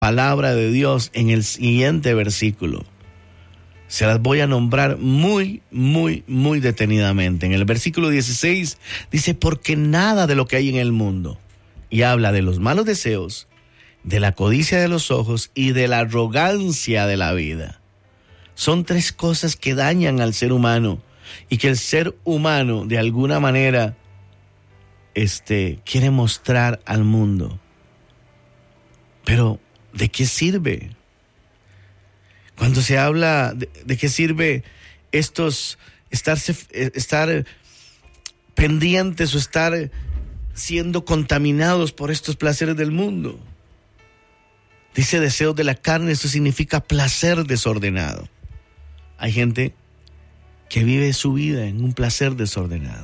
palabra de Dios en el siguiente versículo. Se las voy a nombrar muy detenidamente. En el versículo 16 dice, porque nada de lo que hay en el mundo, y habla de los malos deseos, de la codicia de los ojos y de la arrogancia de la vida. Son tres cosas que dañan al ser humano y que el ser humano de alguna manera quiere mostrar al mundo. Pero ¿de qué sirve? Cuando se habla de qué sirve estar pendientes o estar siendo contaminados por estos placeres del mundo. Dice deseos de la carne, esto significa placer desordenado. Hay gente que vive su vida en un placer desordenado.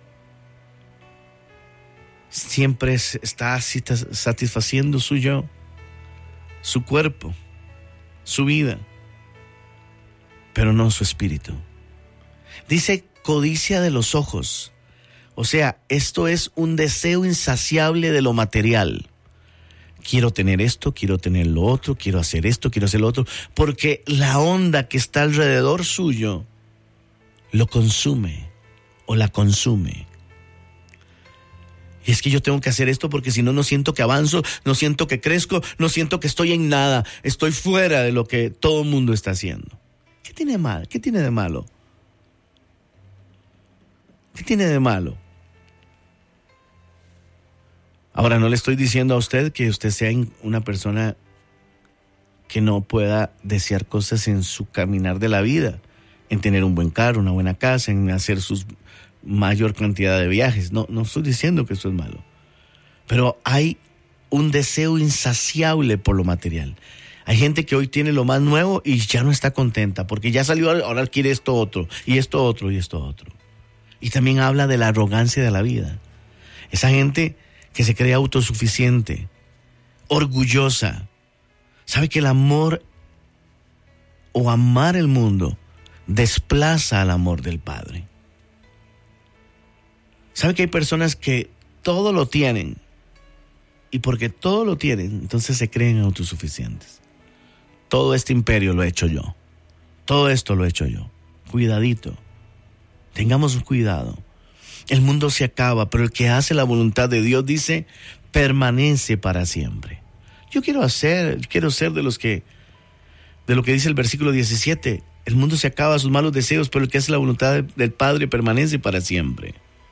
Siempre está satisfaciendo su yo, su cuerpo, su vida, pero no su espíritu. Dice codicia de los ojos. O sea, esto es un deseo insaciable de lo material. Quiero tener esto, quiero tener lo otro, quiero hacer esto, quiero hacer lo otro, porque la onda que está alrededor suyo lo consume o la consume. Y es que yo tengo que hacer esto porque si no, no siento que avanzo, no siento que crezco, no siento que estoy en nada, estoy fuera de lo que todo el mundo está haciendo. ¿Qué tiene mal? ¿Qué tiene de malo? ¿Qué tiene de malo? Ahora, no le estoy diciendo a usted que usted sea una persona que no pueda desear cosas en su caminar de la vida, en tener un buen carro, una buena casa, en hacer su mayor cantidad de viajes. No estoy diciendo que eso es malo. Pero hay un deseo insaciable por lo material. Hay gente que hoy tiene lo más nuevo y ya no está contenta porque ya salió, ahora quiere esto otro, y esto otro, y esto otro. Y también habla de la arrogancia de la vida. Esa gente que se cree autosuficiente, orgullosa. Sabe que el amor o amar el mundo desplaza al amor del Padre. Sabe que hay personas que todo lo tienen y porque todo lo tienen, entonces se creen autosuficientes. Todo este imperio lo he hecho yo. Todo esto lo he hecho yo. Cuidadito. Tengamos cuidado. El mundo se acaba, pero el que hace la voluntad de Dios, dice, permanece para siempre. Yo quiero ser de lo que dice el versículo 17. El mundo se acaba, sus malos deseos, pero el que hace la voluntad del Padre permanece para siempre.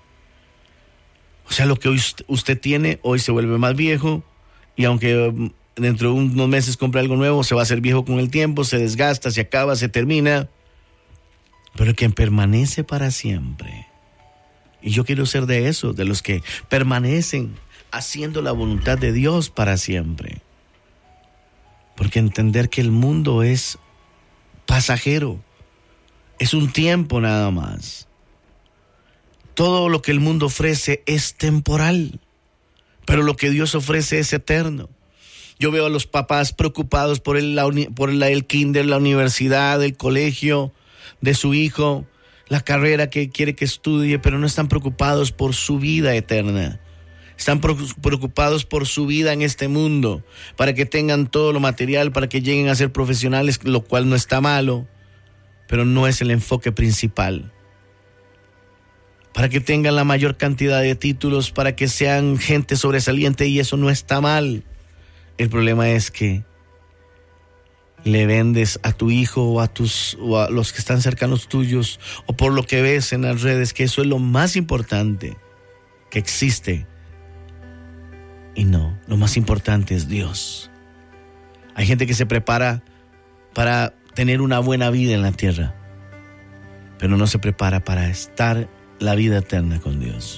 O sea, lo que hoy usted tiene, hoy se vuelve más viejo, y aunque dentro de unos meses compre algo nuevo, se va a hacer viejo con el tiempo, se desgasta, se acaba, se termina. Pero el que permanece para siempre. Y yo quiero ser de esos, de los que permanecen haciendo la voluntad de Dios para siempre. Porque entender que el mundo es pasajero, es un tiempo nada más. Todo lo que el mundo ofrece es temporal, pero lo que Dios ofrece es eterno. Yo veo a los papás preocupados por el kinder, la universidad, el colegio de su hijo, la carrera que quiere que estudie, pero no están preocupados por su vida eterna. Están preocupados por su vida en este mundo, para que tengan todo lo material, para que lleguen a ser profesionales, lo cual no está malo, pero no es el enfoque principal. Para que tengan la mayor cantidad de títulos, para que sean gente sobresaliente, y eso no está mal. El problema es que le vendes a tu hijo o a los que están cercanos tuyos, o por lo que ves en las redes, que eso es lo más importante que existe. Y no, lo más importante es Dios. Hay gente que se prepara para tener una buena vida en la tierra, pero no se prepara para estar la vida eterna con Dios.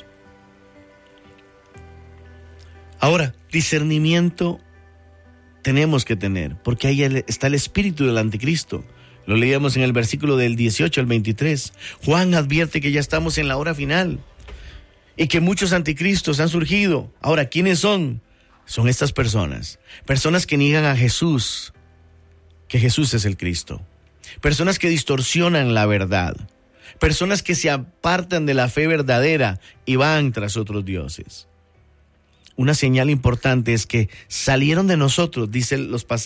Ahora, discernimiento tenemos que tener, porque ahí está el espíritu del anticristo. Lo leíamos en el versículo del 18 al 23. Juan advierte que ya estamos en la hora final y que muchos anticristos han surgido. Ahora, ¿quiénes son? Son estas personas que niegan a Jesús, que Jesús es el Cristo. Personas que distorsionan la verdad. Personas que se apartan de la fe verdadera y van tras otros dioses. una señal importante es que salieron de nosotros, dicen los pasajes